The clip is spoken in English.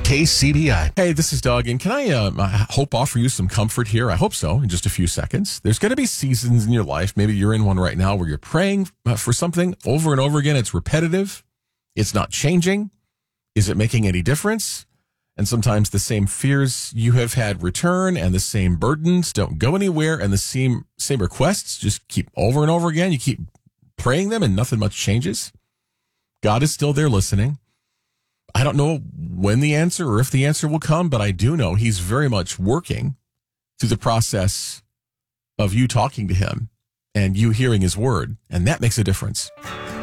KCBI. Hey, this is Doug, and can I hope offer you some comfort here? I hope so, in just a few seconds. There's going to be seasons in your life, maybe you're in one right now, where you're praying for something over and over again. It's repetitive. It's not changing. Is it making any difference? And sometimes the same fears you have had return, and the same burdens don't go anywhere, and the same requests just keep over and over again. You keep praying them, and nothing much changes. God is still there listening. I don't know when the answer or if the answer will come, but I do know he's very much working through the process of you talking to him and you hearing his word. And that makes a difference.